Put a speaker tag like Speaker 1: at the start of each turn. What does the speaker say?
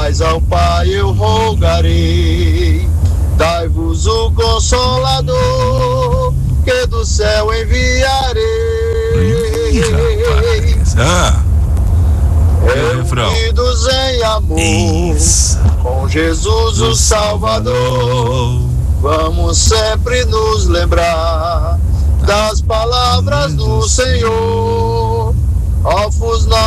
Speaker 1: mas ao Pai eu rogarei. Dai-vos o Consolador, que do céu enviarei. Reunidos em amor, com Jesus o Salvador, vamos sempre nos lembrar das palavras do Senhor. Órfãos